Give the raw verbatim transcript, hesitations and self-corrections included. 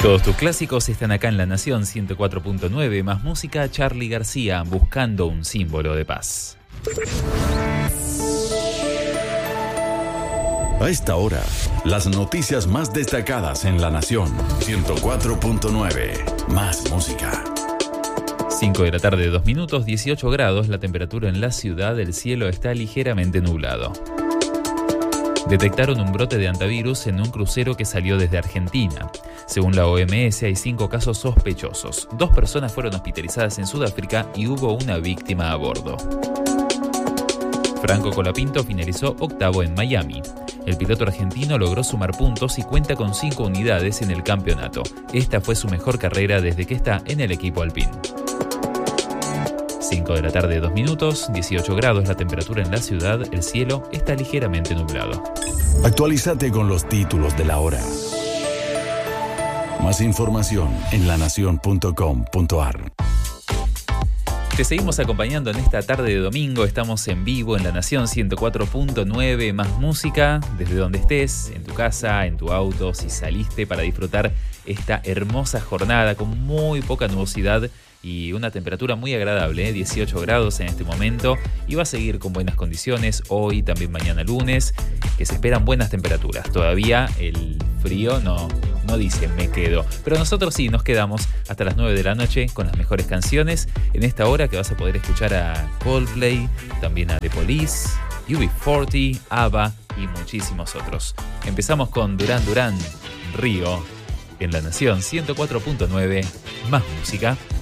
Todos tus clásicos están acá en La Nación ciento cuatro punto nueve, más música. Charly García, Buscando un símbolo de paz. A esta hora, las noticias más destacadas en La Nación ciento cuatro punto nueve, más música. cinco de la tarde, dos minutos, dieciocho grados, la temperatura en la ciudad, el cielo está ligeramente nublado. Detectaron un brote de hantavirus en un crucero que salió desde Argentina. Según la O M S, hay cinco casos sospechosos. Dos personas fueron hospitalizadas en Sudáfrica y hubo una víctima a bordo. Franco Colapinto finalizó octavo en Miami. El piloto argentino logró sumar puntos y cuenta con cinco unidades en el campeonato. Esta fue su mejor carrera desde que está en el equipo Alpine. cinco de la tarde, dos minutos, dieciocho grados la temperatura en la ciudad, el cielo está ligeramente nublado. Actualízate con los títulos de la hora. Más información en la nación punto com punto a r. Te seguimos acompañando en esta tarde de domingo, estamos en vivo en La Nación ciento cuatro punto nueve, más música, desde donde estés, en tu casa, en tu auto, si saliste para disfrutar esta hermosa jornada con muy poca nubosidad y una temperatura muy agradable, ¿eh? dieciocho grados en este momento, y va a seguir con buenas condiciones hoy, también mañana lunes, que se esperan buenas temperaturas. Todavía el frío no, no dice me quedo, pero nosotros sí nos quedamos hasta las nueve de la noche con las mejores canciones en esta hora, que vas a poder escuchar a Coldplay, también a The Police, U B cuarenta, ABBA y muchísimos otros. Empezamos con Duran Duran, Río, en La Nación ciento cuatro punto nueve, más música.